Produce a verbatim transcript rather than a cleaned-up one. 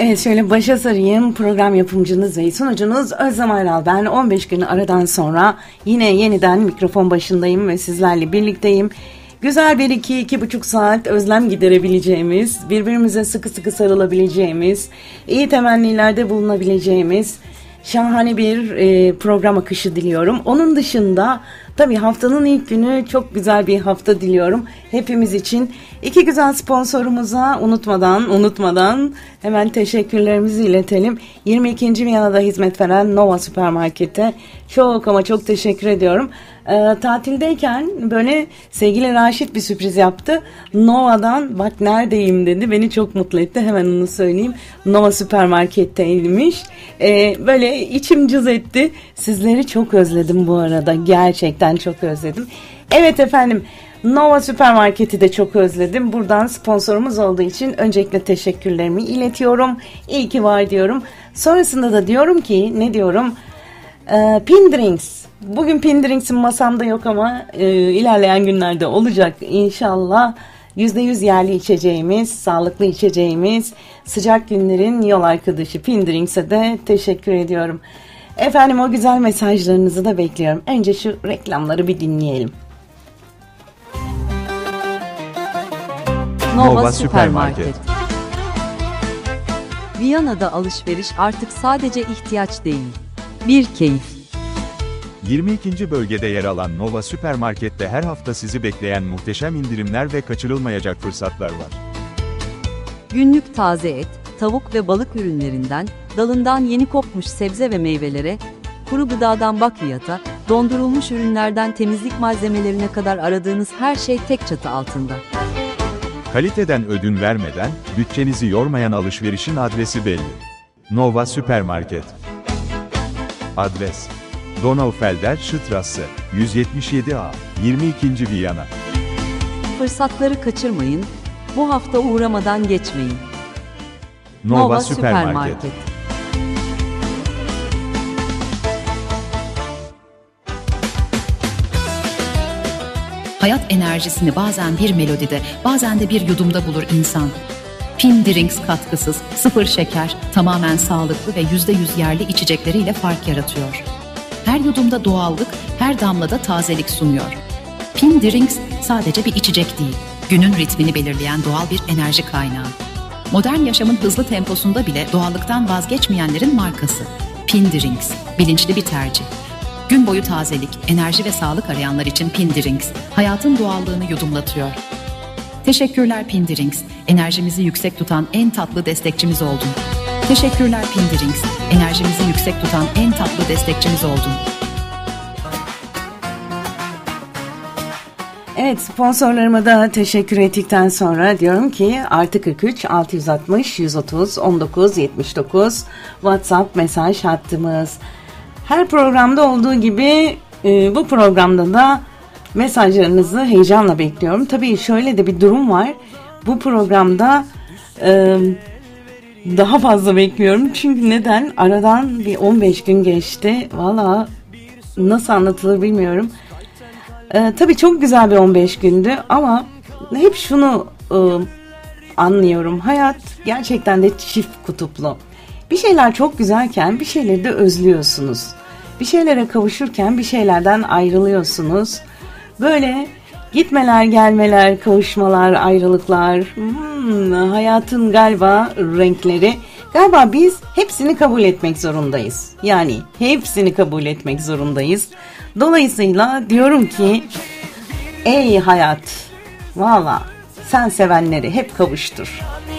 Evet, şöyle başa sarayım. Program yapımcınız ve sunucunuz Özlem Ayral. Ben on beş gün aradan sonra yine yeniden mikrofon başındayım ve sizlerle birlikteyim. Güzel bir iki, iki buçuk saat özlem giderebileceğimiz, birbirimize sıkı sıkı sarılabileceğimiz, iyi temennilerde bulunabileceğimiz şahane bir e, program akışı diliyorum. Onun dışında tabii haftanın ilk günü çok güzel bir hafta diliyorum. Hepimiz için iki güzel sponsorumuza unutmadan unutmadan hemen teşekkürlerimizi iletelim. yirmi ikinci Viyana'da hizmet veren Nova Süpermarket'e çok ama çok teşekkür ediyorum. E, tatildeyken böyle sevgili Raşit bir sürpriz yaptı. Nova'dan bak neredeyim dedi. Beni çok mutlu etti. Hemen onu söyleyeyim. Nova Süpermarket'teymiş. E, böyle içim cız etti. Sizleri çok özledim bu arada. Gerçekten çok özledim. Evet efendim, Nova Süpermarket'i de çok özledim. Buradan sponsorumuz olduğu için öncelikle teşekkürlerimi iletiyorum. İyi ki var diyorum. Sonrasında da diyorum ki, ne diyorum? Ee, Pin Drinks. Bugün Pin Drinks'in masamda yok ama e, ilerleyen günlerde olacak inşallah. yüzde yüz yerli içeceğimiz, sağlıklı içeceğimiz, sıcak günlerin yol arkadaşı Pin Drinks'e de teşekkür ediyorum. Efendim, o güzel mesajlarınızı da bekliyorum. Önce şu reklamları bir dinleyelim. Nova, Nova Süpermarket. Viyana'da alışveriş artık sadece ihtiyaç değil, bir keyif. yirmi ikinci bölgede yer alan Nova Süpermarket'te her hafta sizi bekleyen muhteşem indirimler ve kaçırılmayacak fırsatlar var. Günlük taze et, tavuk ve balık ürünlerinden, dalından yeni kopmuş sebze ve meyvelere, kuru gıdadan bakliyata, dondurulmuş ürünlerden temizlik malzemelerine kadar aradığınız her şey tek çatı altında. Kaliteden ödün vermeden, bütçenizi yormayan alışverişin adresi belli. Nova Süpermarket. Adres: Donaufelder Straße, yüz yetmiş yedi A, yirmi ikinci Viyana. Fırsatları kaçırmayın, bu hafta uğramadan geçmeyin. Nova, Nova Süpermarket. Süpermarket. Hayat enerjisini bazen bir melodide, bazen de bir yudumda bulur insan. Pin Drinks katkısız, sıfır şeker, tamamen sağlıklı ve yüzde yüz yerli içecekleriyle fark yaratıyor. Her yudumda doğallık, her damlada tazelik sunuyor. Pin Drinks sadece bir içecek değil, günün ritmini belirleyen doğal bir enerji kaynağı. Modern yaşamın hızlı temposunda bile doğallıktan vazgeçmeyenlerin markası. Pin Drinks, bilinçli bir tercih. Gün boyu tazelik, enerji ve sağlık arayanlar için Pin Drinks, hayatın doğallığını yudumlatıyor. Teşekkürler Pin Drinks, enerjimizi yüksek tutan en tatlı destekçimiz oldun. Teşekkürler Pin Drinks, enerjimizi yüksek tutan en tatlı destekçimiz oldun. Evet, sponsorlarıma da teşekkür ettikten sonra diyorum ki artı kırk üç altı yüz altmış yüz otuz on dokuz yetmiş dokuz WhatsApp mesaj hattımız. Her programda olduğu gibi e, bu programda da mesajlarınızı heyecanla bekliyorum. Tabii şöyle de bir durum var. Bu programda e, daha fazla bekliyorum. Çünkü neden? Aradan bir on beş gün geçti. Valla nasıl anlatılır bilmiyorum. E, tabii çok güzel bir on beş gündü ama hep şunu e, anlıyorum. Hayat gerçekten de çift kutuplu. Bir şeyler çok güzelken bir şeyleri de özlüyorsunuz. Bir şeylere kavuşurken bir şeylerden ayrılıyorsunuz. Böyle gitmeler, gelmeler, kavuşmalar, ayrılıklar, hmm, hayatın galiba renkleri. Galiba biz hepsini kabul etmek zorundayız. Yani hepsini kabul etmek zorundayız. Dolayısıyla diyorum ki, ey hayat, valla sen sevenleri hep kavuştur.